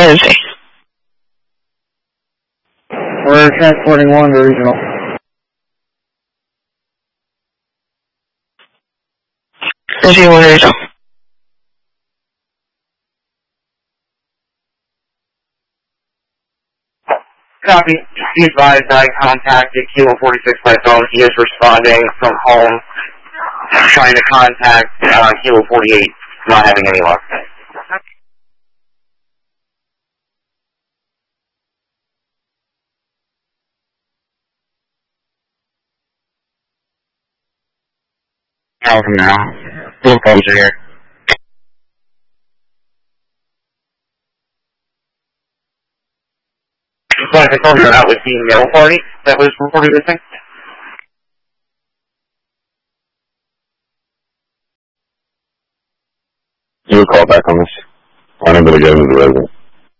emergency? We're transporting one to regional. Is one regional? Copy. Be advised, I contacted Kilo 46 by phone. He is responding from home, trying to contact Kilo 48, not having any luck. Over now. Full comes here. But I told you that was the mail party that was reported missing. You will call back on this. I'm going to get into the resident.